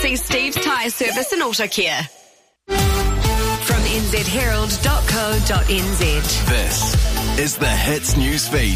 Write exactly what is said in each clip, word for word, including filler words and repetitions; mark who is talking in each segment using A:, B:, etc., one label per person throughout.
A: See Steve's Tyre Service and Auto Care. From n z herald dot co dot n z.
B: This is the Hits News Feed.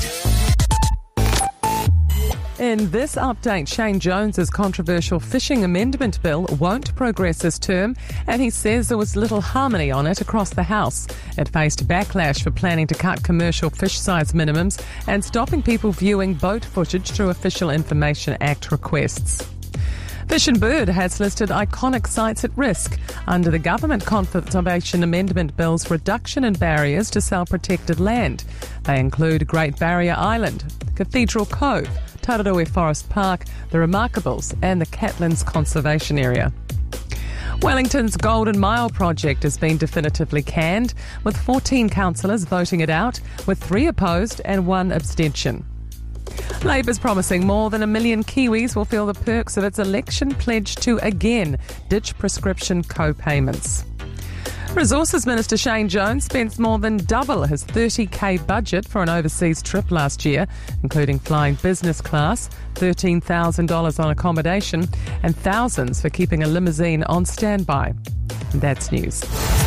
C: In this update, Shane Jones's controversial fishing amendment bill won't progress this term, and he says there was little harmony on it across the House. It faced backlash for planning to cut commercial fish size minimums and stopping people viewing boat footage through Official Information Act requests. Fish and Bird has listed iconic sites at risk under the Government Conservation Amendment Bill's reduction in barriers to sell protected land. They include Great Barrier Island, Cathedral Cove, Tararua Forest Park, the Remarkables and the Catlins Conservation Area. Wellington's Golden Mile project has been definitively canned, with fourteen councillors voting it out, with three opposed and one abstention. Labour's promising more than a million Kiwis will feel the perks of its election pledge to again ditch prescription co-payments. Resources Minister Shane Jones spent more than double his thirty k budget for an overseas trip last year, including flying business class, thirteen thousand dollars on accommodation, and thousands for keeping a limousine on standby. And that's news.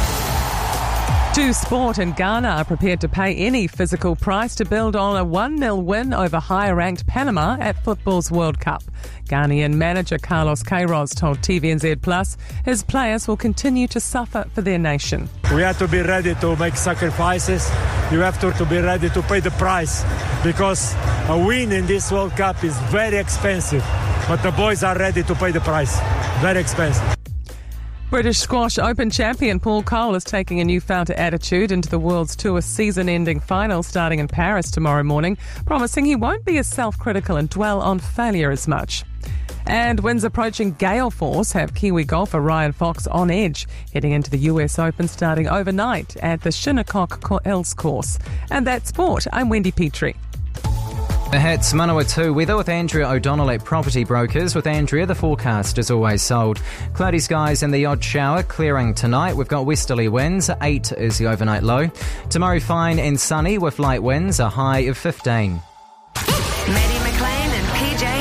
C: To sport, in Ghana are prepared to pay any physical price to build on a one nil win over higher-ranked Panama at football's World Cup. Ghanaian manager Carlos Queiroz told T V N Z Plus his players will continue to suffer for their nation.
D: We have to be ready to make sacrifices. You have to, to be ready to pay the price, because a win in this World Cup is very expensive. But the boys are ready to pay the price. Very expensive.
C: British Squash Open champion Paul Cole is taking a newfound attitude into the World's Tour season-ending final starting in Paris tomorrow morning, promising he won't be as self-critical and dwell on failure as much. And winds approaching gale force have Kiwi golfer Ryan Fox on edge, heading into the U S Open starting overnight at the Shinnecock Hills course. And that's sport. I'm Wendy Petrie.
E: The Hits Manawatu weather with Andrea O'Donnell at Property Brokers. With Andrea, the forecast is always sold. Cloudy skies and the odd shower, clearing tonight. We've got westerly winds, eight is the overnight low. Tomorrow fine and sunny with light winds, a high of fifteen.
A: Maddie McLean and P J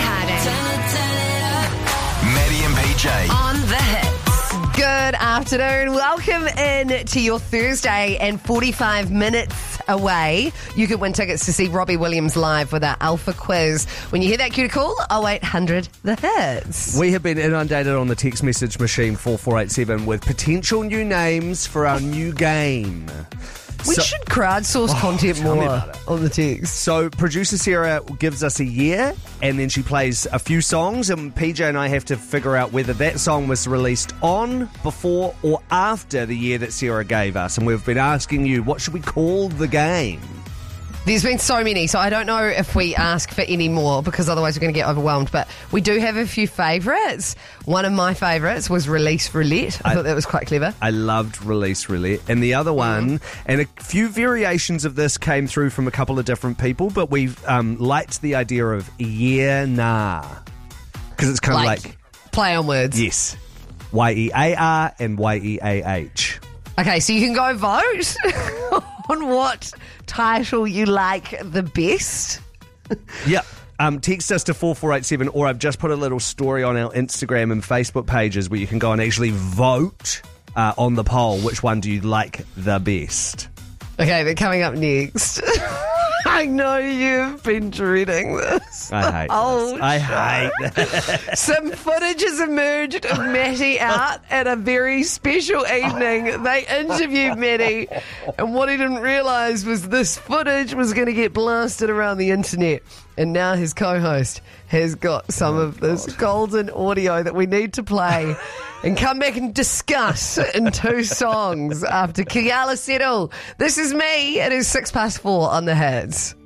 A: Harding.
B: Maddie and P J.
A: On the Hits.
F: Good afternoon. Welcome in to your Thursday, and forty-five minutes away, you could win tickets to see Robbie Williams live with our Alpha Quiz. When you hear that cue to call, oh eight hundred the hits.
G: We have been inundated on the text message machine four four eight seven with potential new names for our new game.
F: We
G: So-
F: should crowdsource
G: Oh,
F: content
G: tell me
F: more
G: about it.
F: on the text.
G: So producer Sarah gives us a year, and then she plays a few songs, and P J and I have to figure out whether that song was released on, before, or after the year that Sarah gave us. And we've been asking you, what should we call the game?
F: There's been so many, so I don't know if we ask for any more, because otherwise we're going to get overwhelmed. But we do have a few favourites. One of my favourites was Release Roulette. I, I thought that was quite clever.
G: I loved Release Roulette. And the other one, and a few variations of this came through from a couple of different people, but we've um, liked the idea of Yeah Nah. Because it's kind of like,
F: Like, play on words.
G: yes, Y E A R and Y E A H.
F: Okay, so you can go vote on what title you like the best.
G: Yep. Um, text us to four four eight seven, or I've just put a little story on our Instagram and Facebook pages where you can go and actually vote uh, on the poll. Which one do you like the best?
F: Okay, but coming up next, I know you've been dreading this.
G: I hate
F: Oh,
G: this. I hate this.
F: Some footage has emerged of Matty out at a very special evening. They interviewed Matty, and what he didn't realise was this footage was going to get blasted around the internet. And now his co-host has got some
G: Oh,
F: of this golden audio that we need to play and come back and discuss in two songs after Kiala Settle. This is me. It is six past four on the Hits.